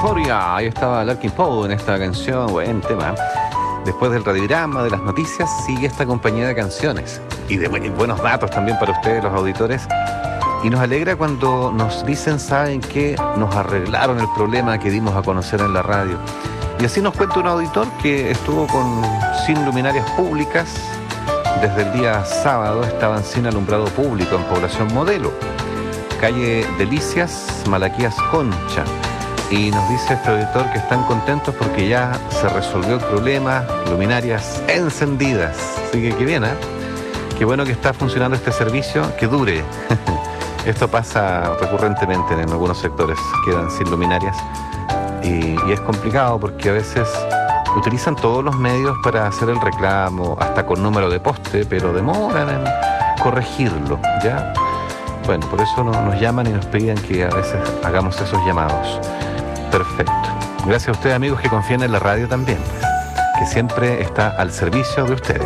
Euphoria. Ahí estaba Larkin Poe en esta canción, buen tema. Después del radiodrama, de las noticias, sigue esta compañía de canciones y de buenos datos también para ustedes, los auditores. Y nos alegra cuando nos dicen, ¿saben qué? Nos arreglaron el problema que dimos a conocer en la radio. Y así nos cuenta un auditor que estuvo sin luminarias públicas. Desde el día sábado estaban sin alumbrado público en Población Modelo, calle Delicias, Malaquías Concha. Y nos dice este auditor que están contentos porque ya se resolvió el problema, luminarias encendidas. Así que qué bien, ¿eh? Qué bueno que está funcionando este servicio, que dure. Esto pasa recurrentemente en algunos sectores, quedan sin luminarias. Y es complicado porque a veces utilizan todos los medios para hacer el reclamo, hasta con número de poste, pero demoran en corregirlo, ¿ya? Bueno, por eso nos llaman y nos piden que a veces hagamos esos llamados. Perfecto. Gracias a ustedes, amigos, que confían en la radio también, que siempre está al servicio de ustedes.